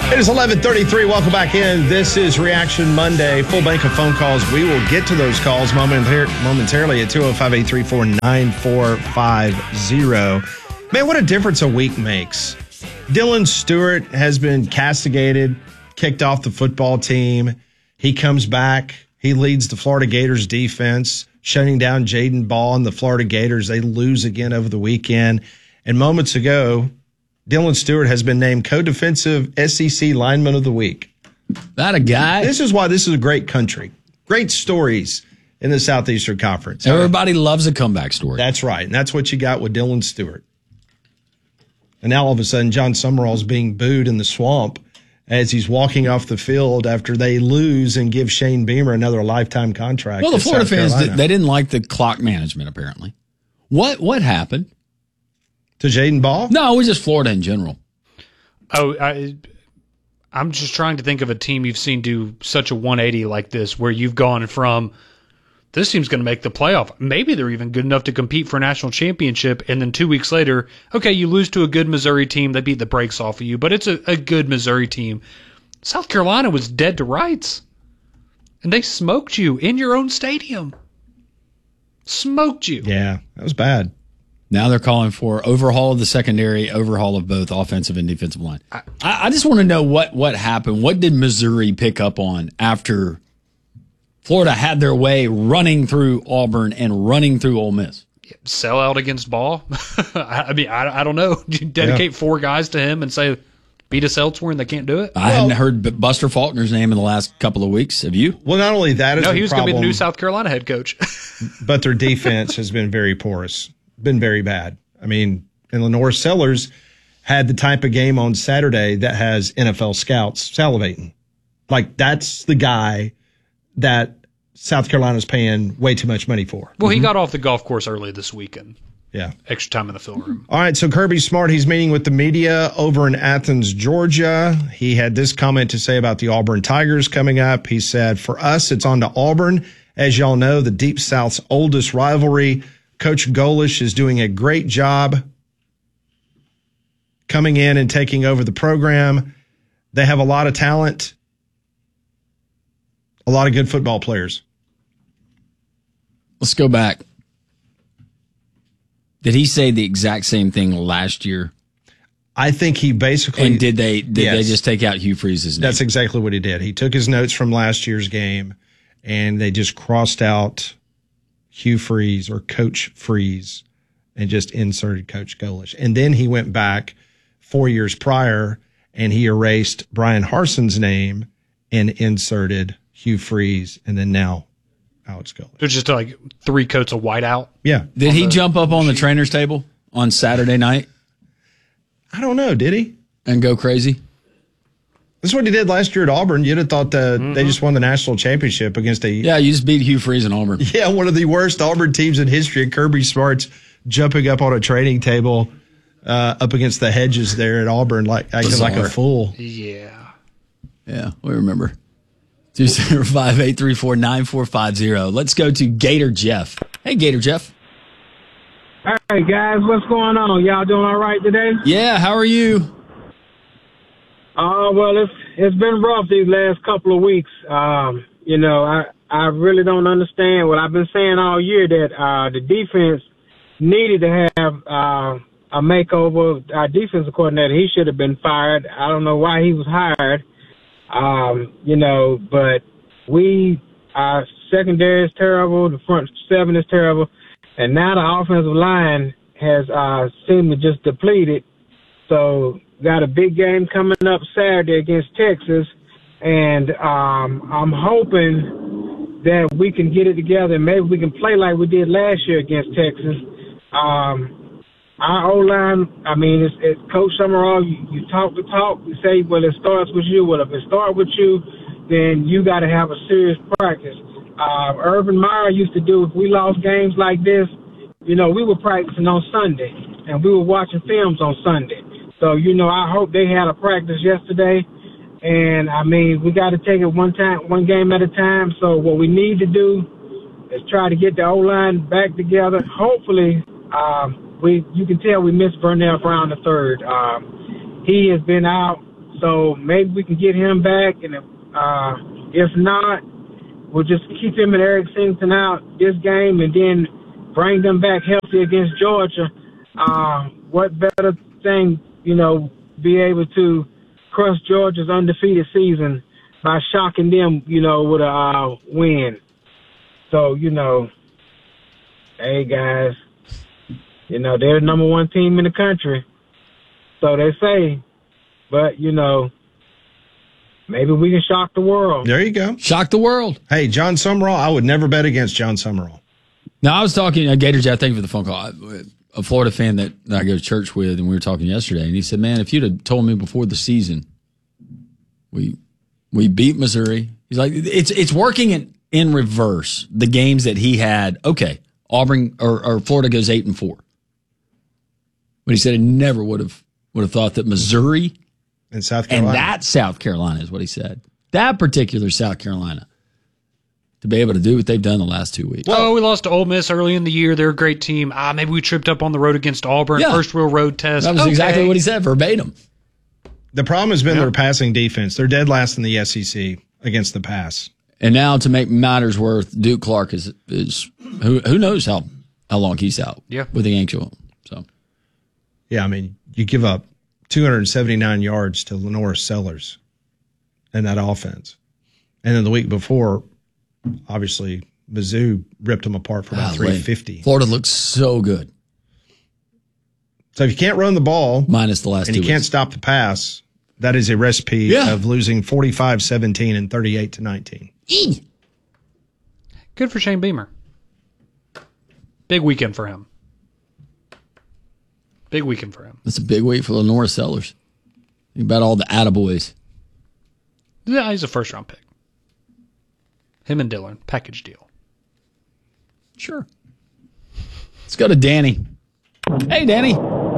It is 11:33. Welcome back in. This is Reaction Monday. Full bank of phone calls. We will get to those calls momentarily at 205-834-9450. Man, what a difference a week makes. Dylan Stewart has been castigated, kicked off the football team. He comes back. He leads the Florida Gators defense, shutting down Jaden Ball and the Florida Gators. They lose again over the weekend. And moments ago, Dylan Stewart has been named co-defensive SEC Lineman of the Week. That a guy? This is why this is a great country. Great stories in the Southeastern Conference. Everybody loves a comeback story. That's right. And that's what you got with Dylan Stewart. And now all of a sudden, John Summerall's being booed in the swamp as he's walking off the field after they lose and give Shane Beamer another lifetime contract. Well, the Florida fans, they didn't like the clock management, apparently. What happened? To Jaden Ball? No, it was just Florida in general. I'm just trying to think of a team you've seen do such a 180 like this, where you've gone from, this team's going to make the playoff. Maybe they're even good enough to compete for a national championship, and then 2 weeks later, okay, you lose to a good Missouri team. They beat the brakes off of you, but it's a good Missouri team. South Carolina was dead to rights, and they smoked you in your own stadium. Smoked you. Yeah, that was bad. Now they're calling for overhaul of the secondary, overhaul of both offensive and defensive line. I just want to know what happened. What did Missouri pick up on after Florida had their way running through Auburn and running through Ole Miss? Sell out against Ball? I mean, I don't know. You dedicate 4 guys to him and say, beat us elsewhere, and they can't do it? I hadn't heard Buster Faulkner's name in the last couple of weeks. Have you? Well, not only that is he was going to be the problem, new South Carolina head coach. but their defense has been very porous. Been very bad. I mean, and Lenore Sellers had the type of game on Saturday that has NFL scouts salivating. Like, that's the guy that South Carolina's paying way too much money for. Well, he got off the golf course early this weekend. Yeah. Extra time in the film room. All right, so Kirby Smart, he's meeting with the media over in Athens, Georgia. He had this comment to say about the Auburn Tigers coming up. He said, for us, it's on to Auburn. As y'all know, the Deep South's oldest rivalry. Coach Golish is doing a great job coming in and taking over the program. They have a lot of talent, a lot of good football players. Let's go back. Did he say the exact same thing last year? I think he basically... And did they just take out Hugh Freeze's name? That's exactly what he did. He took his notes from last year's game, and they just crossed out Hugh Freeze or Coach Freeze and just inserted Coach Golish. And then he went back 4 years prior and he erased Brian Harson's name and inserted Hugh Freeze, and then now Alex Golish. There's just like 3 coats of white out. Yeah. Did he jump up on the trainer's table on Saturday night? I don't know. Did he? And go crazy? This is what he did last year at Auburn. You'd have thought that they just won the national championship against a... Yeah, you just beat Hugh Freeze in Auburn. Yeah, one of the worst Auburn teams in history. And Kirby Smart's jumping up on a training table up against the hedges there at Auburn acting like a fool. Yeah. Yeah, we remember. 205-834-9450. Let's go to Gator Jeff. Hey, Gator Jeff. All right, guys, what's going on? Y'all doing all right today? Yeah, how are you? Well, it's been rough these last couple of weeks. I really don't understand what I've been saying all year, that the defense needed to have a makeover. Our defensive coordinator, he should have been fired. I don't know why he was hired. But our secondary is terrible. The front 7 is terrible. And now the offensive line has seemed to just depleted. So got a big game coming up Saturday against Texas. And I'm hoping that we can get it together and maybe we can play like we did last year against Texas. Our O-line, it's Coach Summerall. You talk the talk. You say, well, it starts with you. Well, if it starts with you, then you got to have a serious practice. Urban Meyer used to do, if we lost games like this, we were practicing on Sunday, and we were watching films on Sunday. So, I hope they had a practice yesterday. And, we got to take it one game at a time. So what we need to do is try to get the O-line back together. Hopefully, you can tell we missed Vernell Brown III. He has been out So maybe we can get him back, and if not, we'll just keep him and Eric Singleton out this game and then bring them back healthy against Georgia. What better thing, be able to crush Georgia's undefeated season by shocking them, with a win. So, hey, guys, they're the number one team in the country. So they say, but, maybe we can shock the world. There you go. Shock the world. Hey, John Summerall, I would never bet against John Summerall. Now, I was talking, Gator Jack, thank you for the phone call. A Florida fan that I go to church with, and we were talking yesterday, and he said, man, if you'd have told me before the season, we beat Missouri. He's like, it's working in reverse. The games that he had, okay, Auburn or Florida goes 8-4. But he said he never would have thought that Missouri and South Carolina. And that South Carolina is what he said. That particular South Carolina. To be able to do what they've done the last 2 weeks. Well, we lost to Ole Miss early in the year. They're a great team. Maybe we tripped up on the road against Auburn. Yeah. First real road test. That was exactly what he said, verbatim. The problem has been their passing defense. They're dead last in the SEC against the pass. And now to make matters worse, Duke Clark is who knows how long he's out with the ankle. So, yeah, I mean, you give up 279 yards to Lenore Sellers in that offense. And then the week before, obviously, Mizzou ripped them apart for about 350. Florida looks so good. So if you can't run the ball, minus the last 2 and you weeks. can't stop the pass, that is a recipe of losing 45-17 and 38-19. Good for Shane Beamer. Big weekend for him. Big weekend for him. That's a big week for Lenore Sellers. Think about all the attaboys. Yeah, he's a first-round pick. Him and Dillon, package deal. Sure. Let's go to Danny. Hey, Danny.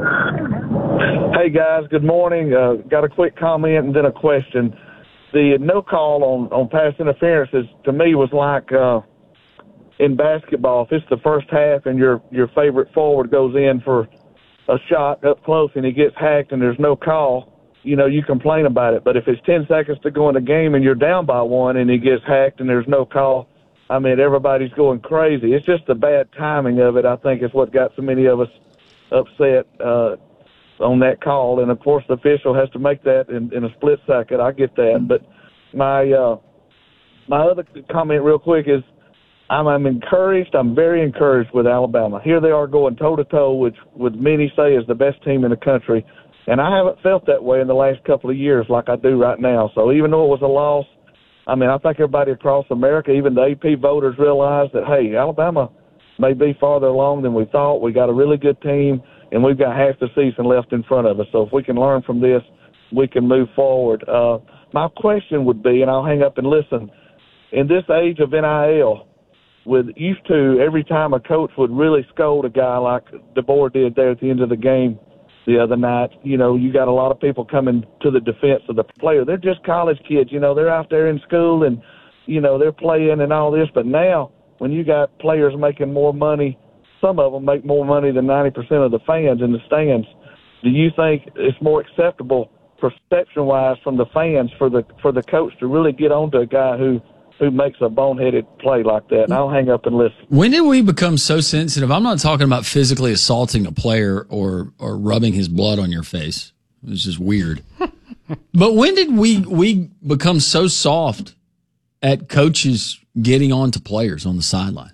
Hey, guys. Good morning. Got a quick comment and then a question. The no call on pass interferences, to me, was like in basketball. If it's the first half and your favorite forward goes in for a shot up close and he gets hacked and there's no call, you complain about it. But if it's 10 seconds to go in the game and you're down by one and he gets hacked and there's no call, I mean, everybody's going crazy. It's just the bad timing of it, I think, is what got so many of us upset on that call. And, of course, the official has to make that in a split second. I get that. But my other comment real quick is I'm encouraged. I'm very encouraged with Alabama. Here they are going toe-to-toe with many say is the best team in the country. And I haven't felt that way in the last couple of years like I do right now. So even though it was a loss, I mean, I think everybody across America, even the AP voters, realize that, hey, Alabama may be farther along than we thought. We got a really good team, and we've got half the season left in front of us. So if we can learn from this, we can move forward. My question would be, and I'll hang up and listen, in this age of NIL, with used to every time a coach would really scold a guy like DeBoer did there at the end of the game the other night, you got a lot of people coming to the defense of the player. They're just college kids, they're out there in school and, they're playing and all this. But now when you got players making more money, some of them make more money than 90% of the fans in the stands. Do you think it's more acceptable perception-wise from the fans for the coach to really get on to a guy who makes a boneheaded play like that? And I'll hang up and listen. When did we become so sensitive? I'm not talking about physically assaulting a player or rubbing his blood on your face. It was just weird. But when did we become so soft at coaches getting on to players on the sideline?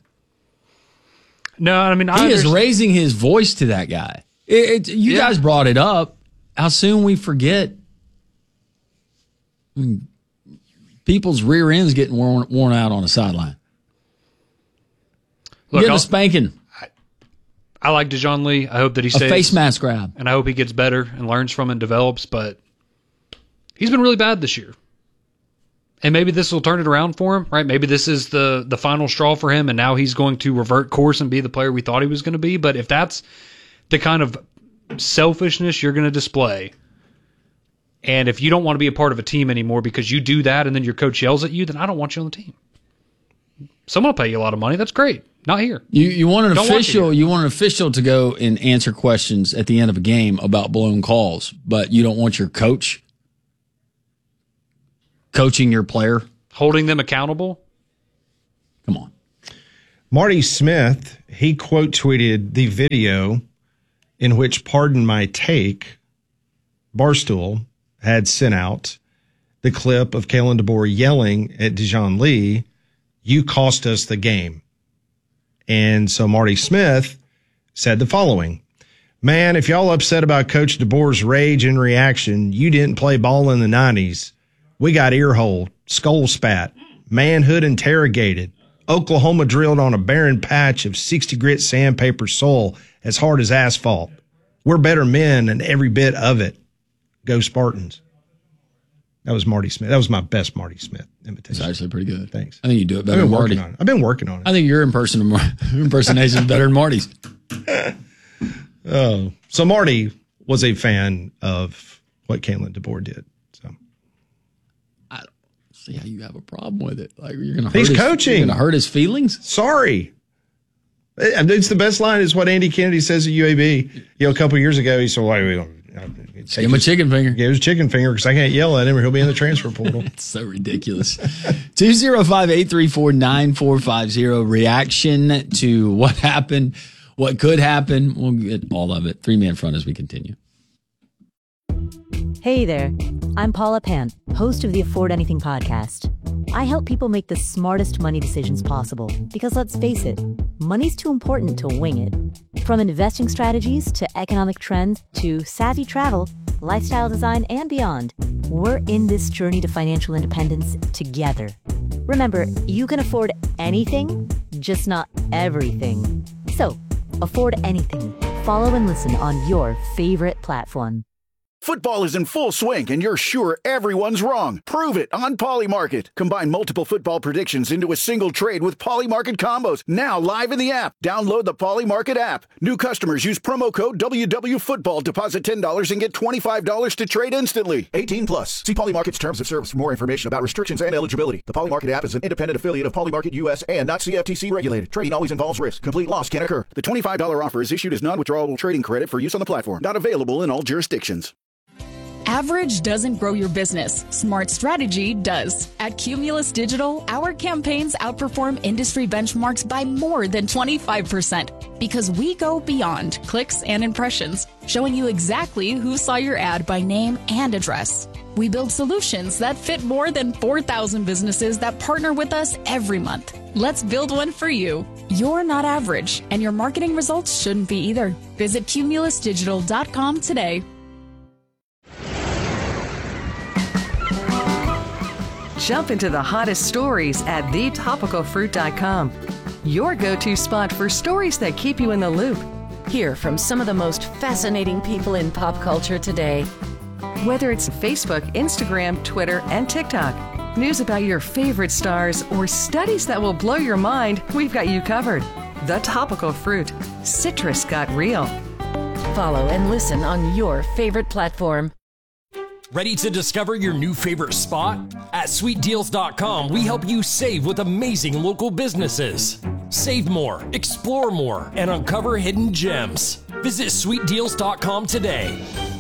No, I mean, he is raising his voice to that guy. You guys brought it up. How soon we forget. People's rear ends getting worn out on the sideline. Getting a spanking. I like Dejoun Lee. I hope that he stays. A face mask grab. And I hope he gets better and learns from it and develops. But he's been really bad this year. And maybe this will turn it around for him, right? Maybe this is the final straw for him, and now he's going to revert course and be the player we thought he was going to be. But if that's the kind of selfishness you're going to display, and if you don't want to be a part of a team anymore because you do that and then your coach yells at you, then I don't want you on the team. Someone will pay you a lot of money. That's great. Not here. You want an official. You want an official to go and answer questions at the end of a game about blown calls, but you don't want your coach coaching your player. Holding them accountable? Come on. Marty Smith, he quote tweeted the video in which Pardon My Take, Barstool, had sent out the clip of Kalen DeBoer yelling at Dijon Lee, "You cost us the game." And so Marty Smith said the following: "Man, if y'all upset about Coach DeBoer's rage and reaction, you didn't play ball in the 90s. We got earholed, skull spat, manhood interrogated, Oklahoma drilled on a barren patch of 60 grit sandpaper soil as hard as asphalt. We're better men and every bit of it. Go Spartans." That was Marty Smith. That was my best Marty Smith imitation. It's actually pretty good. Thanks. I think you do it better than Marty. I've been working on it. I think your impersonation is better than Marty's. Oh, so Marty was a fan of what Kalen DeBoer did. So I don't see how you have a problem with it. Like you're going to he's coaching. You're going to hurt his feelings. Sorry. It's the best line is what Andy Kennedy says at UAB. A couple of years ago, he said, give him a chicken finger. Give his chicken finger because I can't yell at him or he'll be in the transfer portal. It's so ridiculous. 205-834-9450. Reaction to what happened, what could happen. We'll get all of it. 3-Man front as we continue. Hey there. I'm Paula Pan, host of the Afford Anything podcast. I help people make the smartest money decisions possible because let's face it, money's too important to wing it. From investing strategies to economic trends to savvy travel, lifestyle design, and beyond, we're in this journey to financial independence together. Remember, you can afford anything, just not everything. So, afford anything. Follow and listen on your favorite platform. Football is in full swing, and you're sure everyone's wrong. Prove it on Polymarket. Combine multiple football predictions into a single trade with Polymarket combos. Now live in the app. Download the Polymarket app. New customers use promo code WWFootball. Deposit $10 and get $25 to trade instantly. 18 plus. See Polymarket's terms of service for more information about restrictions and eligibility. The Polymarket app is an independent affiliate of Polymarket US and not CFTC regulated. Trading always involves risk. Complete loss can occur. The $25 offer is issued as non-withdrawable trading credit for use on the platform. Not available in all jurisdictions. Average doesn't grow your business. Smart strategy does. At Cumulus Digital, our campaigns outperform industry benchmarks by more than 25% because we go beyond clicks and impressions, showing you exactly who saw your ad by name and address. We build solutions that fit more than 4,000 businesses that partner with us every month. Let's build one for you. You're not average, and your marketing results shouldn't be either. Visit cumulusdigital.com today. Jump into the hottest stories at thetopicalfruit.com. Your go-to spot for stories that keep you in the loop. Hear from some of the most fascinating people in pop culture today. Whether it's Facebook, Instagram, Twitter, and TikTok, news about your favorite stars, or studies that will blow your mind, we've got you covered. The Topical Fruit. Citrus got real. Follow and listen on your favorite platform. Ready to discover your new favorite spot? At sweetdeals.com, we help you save with amazing local businesses. Save more, explore more, and uncover hidden gems. Visit sweetdeals.com today.